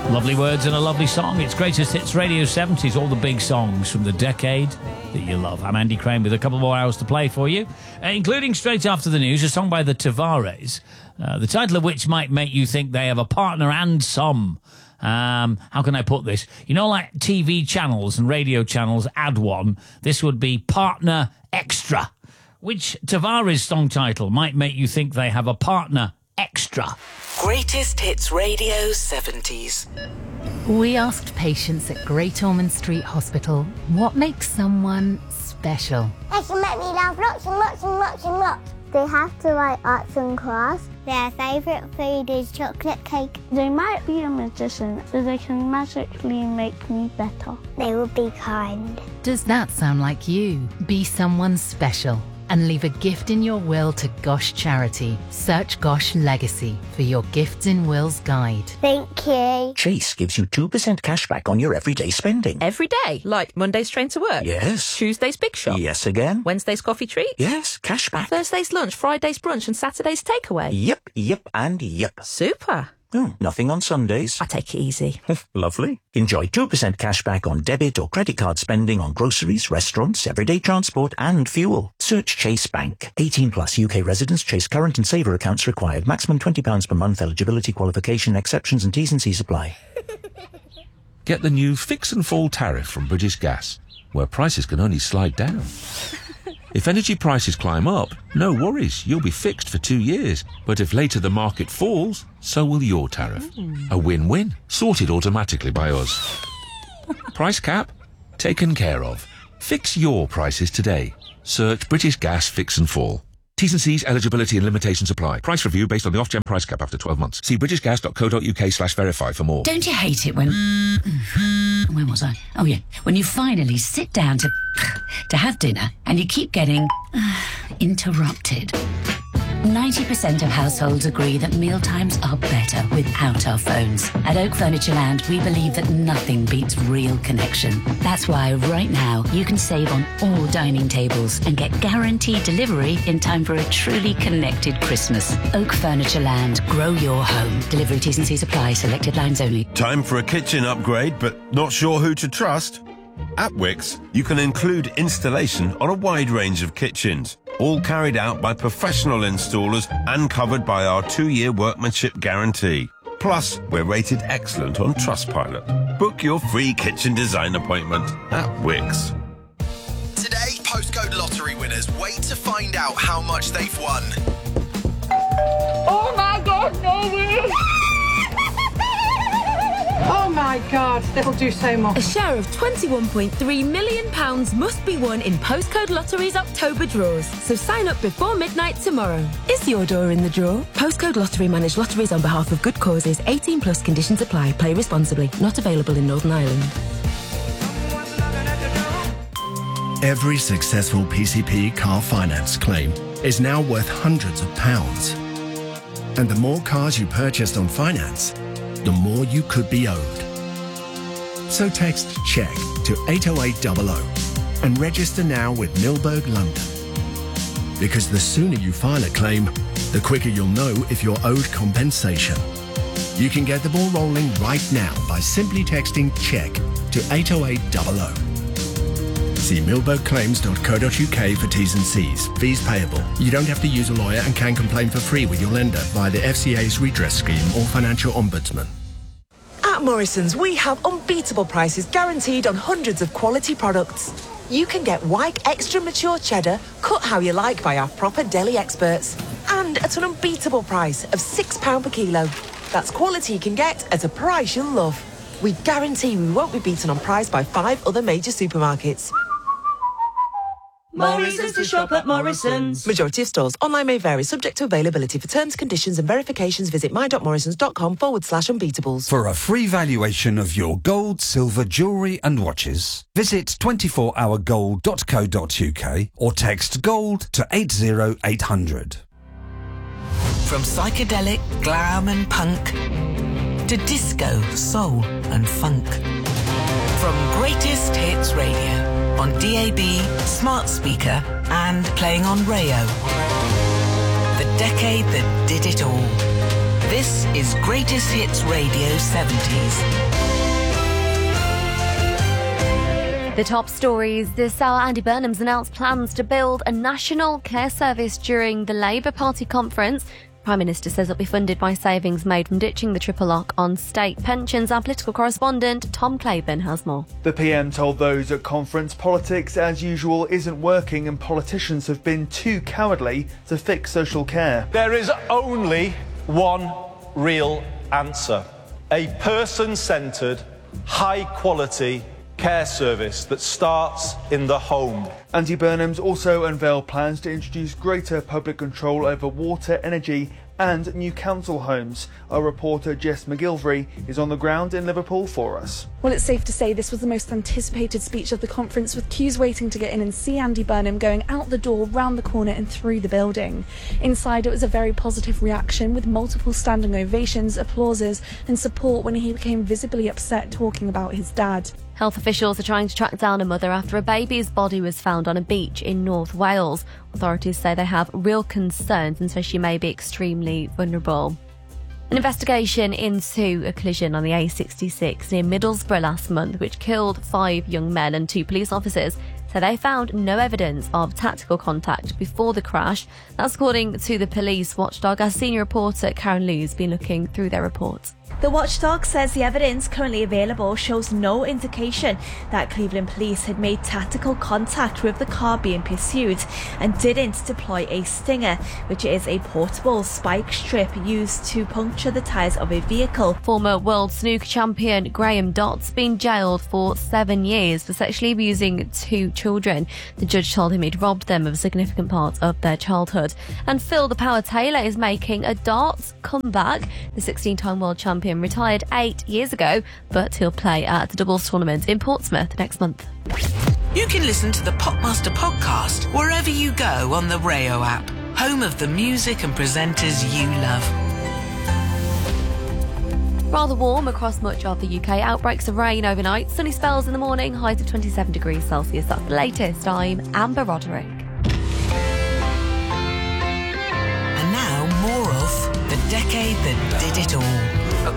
Lovely words and a lovely song. It's Greatest Hits Radio 70s, all the big songs from the decade that you love. I'm Andy Crane with a couple more hours to play for you, including straight after the news, a song by the Tavares, the title of which might make you think they have a partner and some. How can I put this? You know, like TV channels and radio channels add one. This would be Partner Extra, which Tavares song title might make you think they have a partner extra. Greatest Hits Radio 70s. We asked patients at Great Ormond Street Hospital what makes someone special. They can make me laugh lots and lots and lots and lots. They have to write arts and crafts. Their favourite food is chocolate cake. They might be a magician, so they can magically make me better. They will be kind. Does that sound like you? Be someone special and leave a gift in your will to Gosh Charity. Search Gosh Legacy for your Gifts in Wills guide. Thank you. Chase gives you 2% cash back on your everyday spending. Every day? Like Monday's train to work? Yes. Tuesday's big shop? Yes again. Wednesday's coffee treat? Yes, cash back. Thursday's lunch, Friday's brunch and Saturday's takeaway? Yep, and yep. Super. Oh, nothing on Sundays. I take it easy. Lovely. Enjoy 2% cash back on debit or credit card spending on groceries, restaurants, everyday transport and fuel. Search Chase Bank. 18 plus UK residents. Chase current and saver accounts required. Maximum £20 per month. Eligibility, qualification, exceptions and T's and C's apply. Get the new Fix and Fall tariff from British Gas, where prices can only slide down. If energy prices climb up, no worries, you'll be fixed for 2 years. But if later the market falls, so will your tariff. A win-win, sorted automatically by us. Price cap? Taken care of. Fix your prices today. Search British Gas Fix and Fall. T's and C's, eligibility and limitations apply. Price review based on the Ofgem price cap after 12 months. See britishgas.co.uk/verify for more. Don't you hate it when... Where was I? Oh, yeah. When you finally sit down to have dinner and you keep getting interrupted. 90% of households agree that mealtimes are better without our phones. At Oak Furniture Land, we believe that nothing beats real connection. That's why right now you can save on all dining tables and get guaranteed delivery in time for a truly connected Christmas. Oak Furniture Land, grow your home. Delivery T's and C's apply, selected lines only. Time for a kitchen upgrade, but not sure who to trust? At Wickes, you can include installation on a wide range of kitchens, all carried out by professional installers and covered by our 2-year workmanship guarantee. Plus, we're rated excellent on Trustpilot. Book your free kitchen design appointment at Wickes. Today, postcode lottery winners wait to find out how much they've won. Oh my God, no way! Oh my God, that'll do so much. A share of £21.3 million must be won in Postcode Lottery's October draws. So sign up before midnight tomorrow. Is your door in the draw? Postcode Lottery manage lotteries on behalf of good causes. 18 plus conditions apply. Play responsibly. Not available in Northern Ireland. Every successful PCP car finance claim is now worth hundreds of pounds. And the more cars you purchased on finance, the more you could be owed. So text CHECK to 80800 and register now with Milberg London. Because the sooner you file a claim, the quicker you'll know if you're owed compensation. You can get the ball rolling right now by simply texting CHECK to 80800. See milbergclaims.co.uk for T's and C's. Fees payable. You don't have to use a lawyer and can complain for free with your lender via the FCA's redress scheme or financial ombudsman. At Morrison's, we have unbeatable prices guaranteed on hundreds of quality products. You can get Wyke Extra Mature Cheddar, cut how you like by our proper deli experts. And at an unbeatable price of £6 per kilo. That's quality you can get at a price you'll love. We guarantee we won't be beaten on price by 5 other major supermarkets. More reasons to shop at Morrison's. Majority of stores. Online may vary, subject to availability. For terms, conditions and verifications, visit my.morrisons.com/unbeatables. For a free valuation of your gold, silver, jewellery and watches, visit 24hourgold.co.uk or text GOLD to 80800. From psychedelic, glam and punk to disco, soul and funk. From Greatest Hits Radio on DAB, smart speaker and playing on Rayo. The decade that did it all. This is Greatest Hits Radio 70s. The top stories this hour: Andy Burnham's announced plans to build a national care service during the Labour Party conference. Prime Minister says it'll be funded by savings made from ditching the triple lock on state pensions. Our political correspondent Tom Claiborne has more. The PM told those at conference politics as usual isn't working and politicians have been too cowardly to fix social care. There is only one real answer: a person-centred, high-quality care service that starts in the home. Andy Burnham's also unveiled plans to introduce greater public control over water, energy and new council homes. Our reporter Jess McGilvery is on the ground in Liverpool for us. Well, it's safe to say this was the most anticipated speech of the conference, with queues waiting to get in and see Andy Burnham going out the door, round the corner and through the building. Inside, it was a very positive reaction, with multiple standing ovations, applauses and support when he became visibly upset talking about his dad. Health officials are trying to track down a mother after a baby's body was found on a beach in North Wales. Authorities say they have real concerns and say she may be extremely vulnerable. An investigation into a collision on the A66 near Middlesbrough last month, which killed 5 young men and 2 police officers, so they found no evidence of tactical contact before the crash. That's according to the police watchdog. Our senior reporter Karen Liu has been looking through their report. The watchdog says the evidence currently available shows no indication that Cleveland police had made tactical contact with the car being pursued and didn't deploy a stinger, which is a portable spike strip used to puncture the tyres of a vehicle. Former world snooker champion Graham Dott's been jailed for 7 years for sexually abusing 2 children. The judge told him he'd robbed them of a significant part of their childhood. And Phil the Power Taylor is making a darts comeback. The 16-time world champion retired 8 years ago, but he'll play at the doubles tournament in Portsmouth next month. You can listen to the Popmaster podcast wherever you go on the Rayo app, home of the music and presenters you love. Rather warm across much of the UK. Outbreaks of rain overnight, sunny spells in the morning, highs of 27 degrees Celsius. That's the latest. I'm Amber Roderick. And now more of The Decade That Did It All.